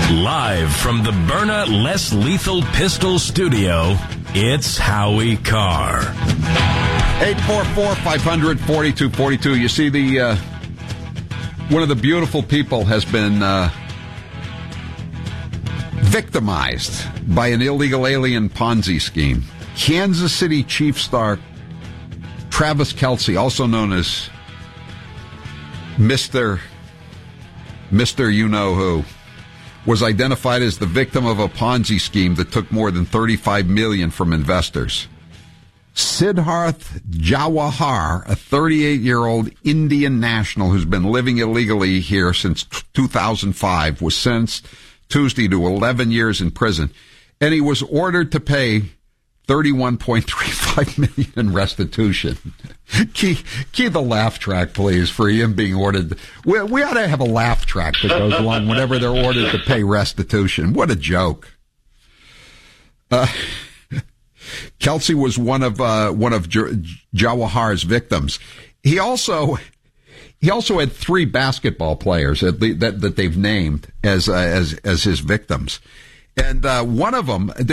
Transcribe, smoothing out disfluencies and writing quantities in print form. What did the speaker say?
Live from the Byrna Less Lethal Pistol Studio, it's Howie Carr. 844-500-4242. You see, one of the beautiful people has been victimized by an illegal alien Ponzi scheme. Kansas City Chiefs star Travis Kelce, also known as Mr. You-Know-Who, was identified as the victim of a Ponzi scheme that took more than $35 million from investors. Siddharth Jawahar, a 38-year-old Indian national who's been living illegally here since 2005, was sentenced Tuesday to 11 years in prison, and he was ordered to pay $31.35 million in restitution. Key the laugh track, please, for him being ordered. We ought to have a laugh track that goes along whenever they're ordered to pay restitution. What a joke. Kelce was one of Jawahar's victims. He also had 3 basketball players that they've named as his victims. And one of them,